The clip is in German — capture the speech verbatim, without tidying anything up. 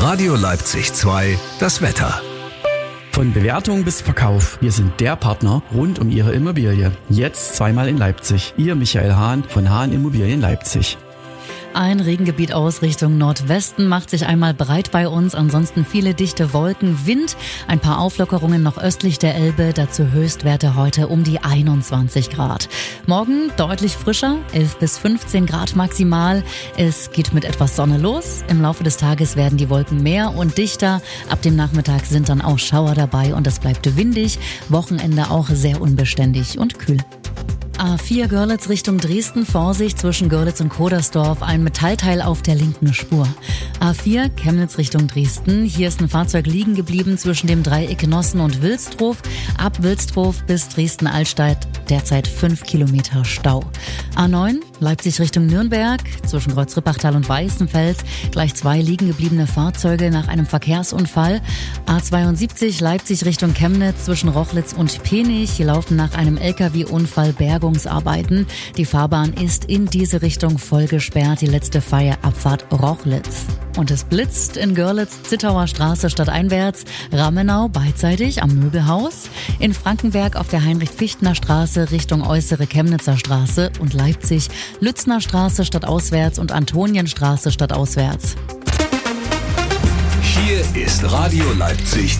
Radio Leipzig zwei, das Wetter. Von Bewertung bis Verkauf. Wir sind der Partner rund um Ihre Immobilie. Jetzt zweimal in Leipzig. Ihr Michael Hahn von Hahn Immobilien Leipzig. Ein Regengebiet aus Richtung Nordwesten macht sich einmal breit bei uns, ansonsten viele dichte Wolken, Wind, ein paar Auflockerungen noch östlich der Elbe, dazu Höchstwerte heute um die einundzwanzig Grad. Morgen deutlich frischer, elf bis fünfzehn Grad maximal. Es geht mit etwas Sonne los. Im Laufe des Tages werden die Wolken mehr und dichter. Ab dem Nachmittag sind dann auch Schauer dabei und es bleibt windig. Wochenende auch sehr unbeständig und kühl. A vier Görlitz Richtung Dresden, Vorsicht zwischen Görlitz und Kodersdorf, ein Metallteil auf der linken Spur. A vier Chemnitz Richtung Dresden, hier ist ein Fahrzeug liegen geblieben zwischen dem Dreieck Nossen und Wilsdruf. Ab Wilsdruf bis Dresden-Altstadt derzeit fünf Kilometer Stau. A neun Leipzig Richtung Nürnberg, zwischen Kreuz-Rippachtal und Weißenfels, gleich zwei liegen gebliebene Fahrzeuge nach einem Verkehrsunfall. A zweiundsiebzig Leipzig Richtung Chemnitz, zwischen Rochlitz und Penich, hier laufen nach einem L K W-Unfall Bergungsarbeiten. Die Fahrbahn ist in diese Richtung voll gesperrt, die letzte freie Abfahrt Rochlitz. Und es blitzt in Görlitz, Zittauer Straße stadteinwärts, Ramenau beidseitig am Möbelhaus, in Frankenberg auf der Heinrich-Fichtner Straße Richtung äußere Chemnitzer Straße und Leipzig, Lützner Straße stadtauswärts und Antonienstraße stadtauswärts. Hier ist Radio Leipzig